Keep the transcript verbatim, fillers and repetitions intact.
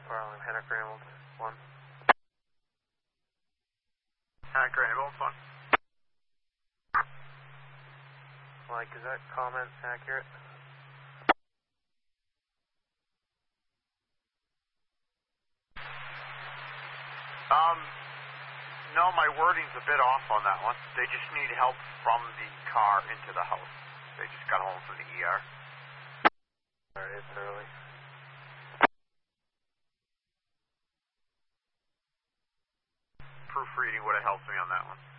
Farland, Henrik Reynolds, one. Henrik Reynolds, one. Mike, is that comment accurate? Um, no, my wording's a bit off on that one. They just need help from the car into the house. They just got home from the E R. Alright, it's early. Proofreading would have helped me on that one.